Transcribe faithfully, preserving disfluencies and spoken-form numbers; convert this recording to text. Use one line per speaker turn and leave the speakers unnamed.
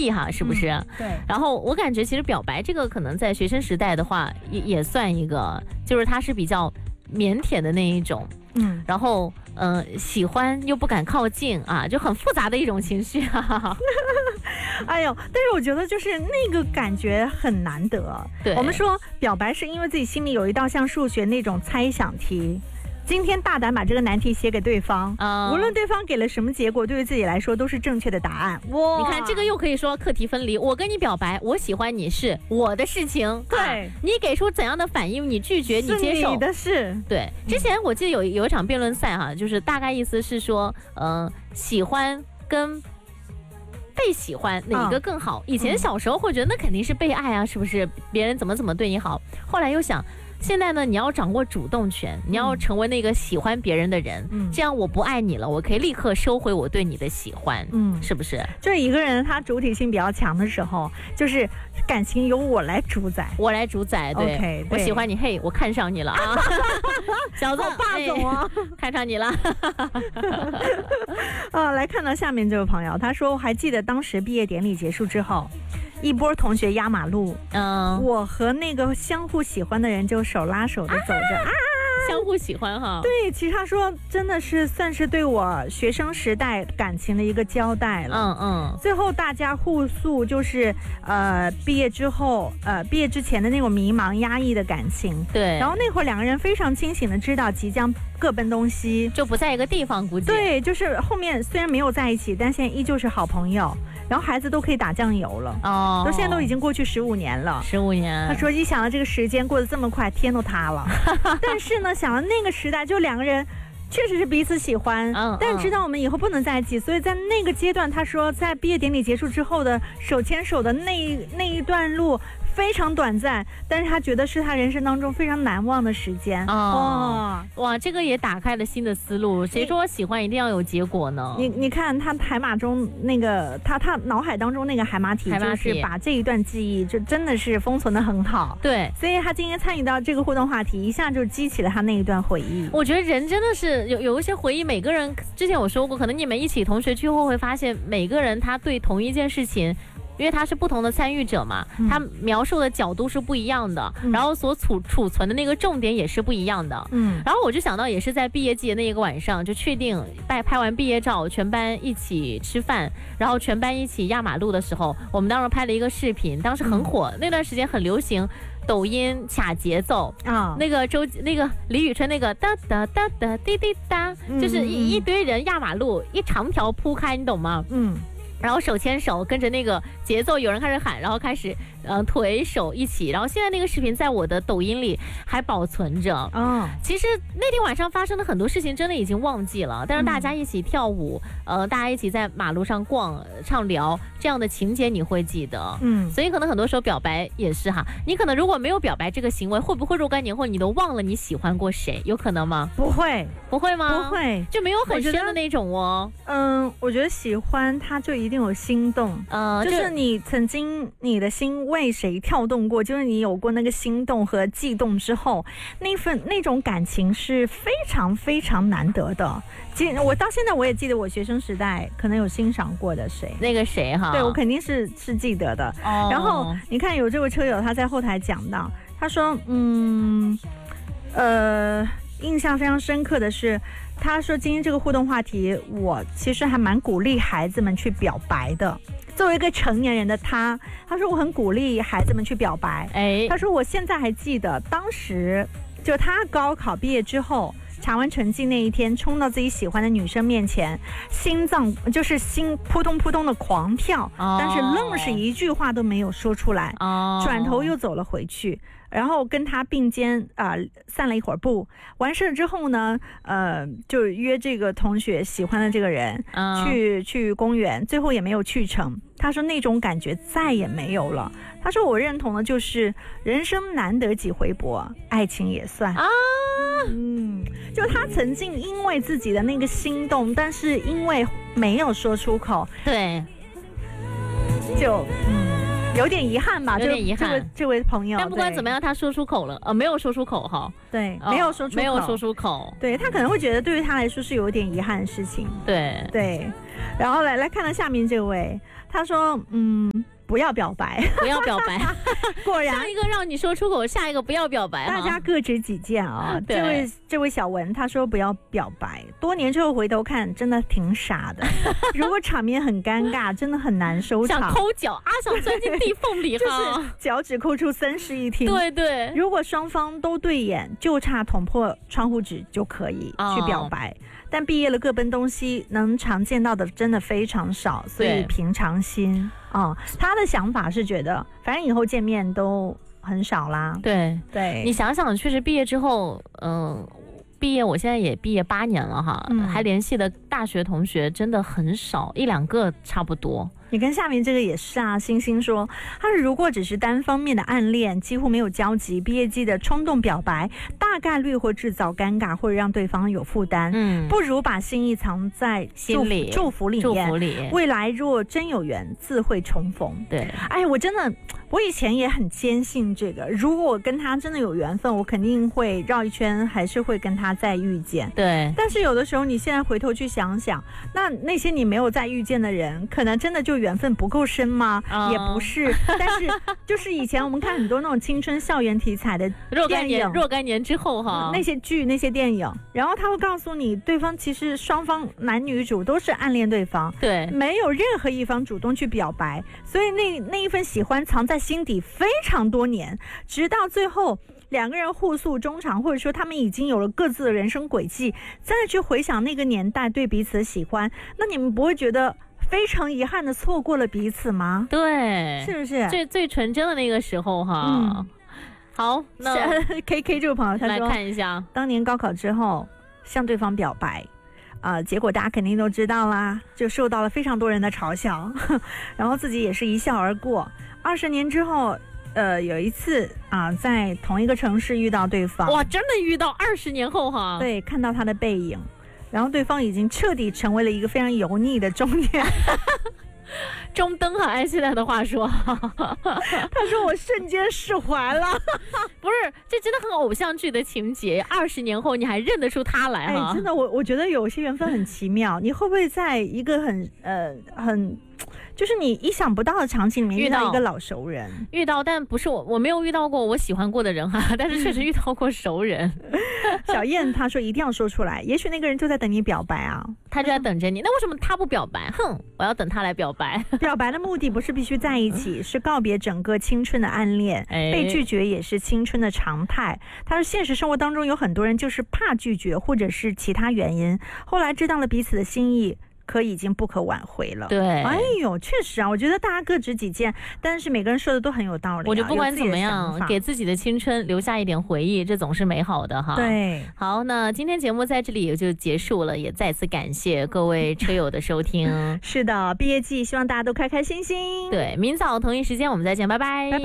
易哈，是不是？
嗯、对。
然后我感觉其实表白这个可能在学生时代的话，也也算一个，就是他是比较腼腆的那一种。嗯，然后呃，喜欢又不敢靠近啊，就很复杂的一种情绪啊。
哎呦，但是我觉得就是那个感觉很难得。
对，
我们说表白是因为自己心里有一道像数学那种猜想题。今天大胆把这个难题写给对方，嗯、无论对方给了什么结果，对于自己来说都是正确的答案。哇，
你看这个又可以说课题分离。我跟你表白，我喜欢你是我的事情，
对、
啊、你给出怎样的反应，你拒绝，你接受，
是你的事。
对，之前我记得有有一场辩论赛哈、啊，就是大概意思是说，嗯、呃，喜欢跟被喜欢哪个更好？嗯、以前小时候会觉得那肯定是被爱啊，是不是？别人怎么怎么对你好？后来又想。现在呢，你要掌握主动权，你要成为那个喜欢别人的人，嗯，这样我不爱你了，我可以立刻收回我对你的喜欢，嗯，是不是？
就是一个人他主体性比较强的时候，就是感情由我来主宰，
我来主宰，对，
okay, 对
我喜欢你，嘿，我看上你了啊，小子，
好霸总啊，
看上你了。
啊，来看到下面这位朋友，他说我还记得当时毕业典礼结束之后。一波同学压马路，嗯，我和那个相互喜欢的人就手拉手的走着，啊，
相互喜欢哈。
对，其实他说真的是算是对我学生时代感情的一个交代了。嗯嗯。最后大家互诉就是呃毕业之后呃毕业之前的那种迷茫压抑的感情。
对。
然后那会儿两个人非常清醒的知道即将各奔东西，
就不在一个地方，估计。
对，就是后面虽然没有在一起，但现在依旧是好朋友。然后孩子都可以打酱油了哦，都现在都已经过去十五年了，
十五年。
他说一想到这个时间过得这么快，天都塌了。但是呢，想到那个时代，就两个人确实是彼此喜欢，嗯，但知道我们以后不能在一起，所以在那个阶段，他说在毕业典礼结束之后的手牵手的那那一段路。非常短暂，但是他觉得是他人生当中非常难忘的时间。
哦，哇，这个也打开了新的思路。谁说喜欢一定要有结果呢？
你你看他海马中那个他他脑海当中那个海马体，就是把这一段记忆就真的是封存的很好。
对，
所以他今天参与到这个互动话题，一下就激起了他那一段回忆。
我觉得人真的是有有一些回忆，每个人之前我说过，可能你们一起同学聚会会发现，每个人他对同一件事情。因为他是不同的参与者嘛，嗯、他描述的角度是不一样的，嗯、然后所储储存的那个重点也是不一样的。嗯，然后我就想到，也是在毕业季的那一个晚上，就确定拍拍完毕业照，全班一起吃饭，然后全班一起压马路的时候，我们当时拍了一个视频，当时很火，嗯、那段时间很流行。抖音卡节奏啊，那个周那个李宇春那个哒哒哒哒滴滴哒，嗯、就是一一堆人压马路，一长条铺开，你懂吗？嗯。然后手牵手跟着那个节奏，有人开始喊，然后开始呃腿手一起，然后现在那个视频在我的抖音里还保存着。嗯，其实那天晚上发生的很多事情真的已经忘记了，但是大家一起跳舞，嗯、呃，大家一起在马路上逛、畅聊，这样的情节你会记得。嗯，所以可能很多时候表白也是哈，你可能如果没有表白这个行为，会不会若干年后你都忘了你喜欢过谁？有可能吗？
不会，
不会吗？
不会，
就没有很深的那种哦。
嗯，我觉得喜欢他就一定有心动，呃，就是你曾经你的心为谁跳动过，就是你有过那个心动和悸动之后，那份那种感情是非常非常难得的。其实我到现在我也记得我学生时代可能有欣赏过的谁，
那个谁哈，
对我肯定是是记得的。哦、然后你看有这位车友他在后台讲到，他说嗯呃印象非常深刻的是。他说今天这个互动话题我其实还蛮鼓励孩子们去表白的，作为一个成年人的他他说我很鼓励孩子们去表白。哎，他说我现在还记得当时就他高考毕业之后查完成绩那一天，冲到自己喜欢的女生面前，心脏就是心扑通扑通的狂跳，哦、但是愣是一句话都没有说出来，哦、转头又走了回去。然后跟他并肩啊、呃、散了一会儿步，完事之后呢，呃，就约这个同学喜欢的这个人、嗯、去去公园，最后也没有去成。他说那种感觉再也没有了。他说我认同的就是人生难得几回搏，爱情也算啊。嗯，就他曾经因为自己的那个心动，但是因为没有说出口，
对，
就嗯。有点遗憾吧，
有点遗憾。
这位这位朋友，
但不管怎么样，他说出口了，呃，没有说出口哈。
对，没有说出口，
没有说出口。
对他可能会觉得，对于他来说是有点遗憾的事情。
对
对，然后来来看到下面这位， 他说，嗯。不要表白，
不要表白。
果然，
上一个让你说出口，下一个不要表白。
大家各执己见啊。这位这位小文他说不要表白，多年之后回头看，真的挺傻的。如果场面很尴尬，真的很难收场。
想抠脚啊，想钻进地缝里，
就是脚趾抠出三室一厅。
对对。
如果双方都对眼，就差捅破窗户纸就可以去表白。哦，但毕业了各奔东西，能常见到的真的非常少，所以平常心。哦，他的想法是觉得，反正以后见面都很少啦。
对
对，
你想想，确实毕业之后，嗯、呃，毕业我现在也毕业八年了哈，嗯、还联系的大学同学真的很少，一两个差不多。
你跟下面这个也是啊，星星说，他如果只是单方面的暗恋，几乎没有交集，毕业季的冲动表白，大概率会制造尴尬，或者让对方有负担。嗯，不如把心意藏在
心里，
祝福里面，
祝福里，
未来若真有缘，自会重逢。
对，
哎，我真的，我以前也很坚信这个，如果我跟他真的有缘分，我肯定会绕一圈，还是会跟他再遇见。
对，
但是有的时候，你现在回头去想想，那那些你没有再遇见的人，可能真的就缘分不够深吗？嗯、也不是，但是就是以前我们看很多那种青春校园题材的
若干年，若干年之后哈，
那些剧、那些电影，然后他会告诉你，对方其实双方男女主都是暗恋对方，
对，
没有任何一方主动去表白，所以那那一份喜欢藏在心底非常多年，直到最后两个人互诉衷肠，或者说他们已经有了各自的人生轨迹，再去回想那个年代对彼此的喜欢，那你们不会觉得非常遗憾的错过了彼此吗？
对，
是不是
最最纯真的那个时候哈？嗯，好，那
K K 这位朋友他说，
来看一下，
当年高考之后向对方表白，呃，结果大家肯定都知道啦，就受到了非常多人的嘲笑，然后自己也是一笑而过。二十年之后，呃，有一次啊、呃，在同一个城市遇到对方，
哇，真的遇到二十年后哈？
对，看到他的背影。然后对方已经彻底成为了一个非常油腻的中年
中灯哈，按现在的话说，
他说我瞬间释怀了。
不是，这真的很偶像剧的情节，二十年后你还认得出他来哈？
哎，真的，我我觉得有些缘分很奇妙，你会不会在一个很呃很。就是你意想不到的场景里面遇到一个老熟人，
遇到，但不是我，我没有遇到过我喜欢过的人哈，但是确实遇到过熟人。
小燕她说一定要说出来，也许那个人就在等你表白啊，
他就在等着你。那为什么他不表白？哼，我要等他来表白。
表白的目的不是必须在一起，是告别整个青春的暗恋，哎、被拒绝也是青春的常态。他说现实生活当中有很多人就是怕拒绝，或者是其他原因，后来知道了彼此的心意，可已经不可挽回了。
对，
哎呦，确实啊，我觉得大家各执己见，但是每个人说的都很有道理、啊。
我觉得不管怎么样，给自己的青春留下一点回忆，这总是美好的哈。
对，
好，那今天节目在这里也就结束了，也再次感谢各位车友的收听。
是的，毕业季，希望大家都开开心心。
对，明早同一时间我们再见，拜拜。拜拜。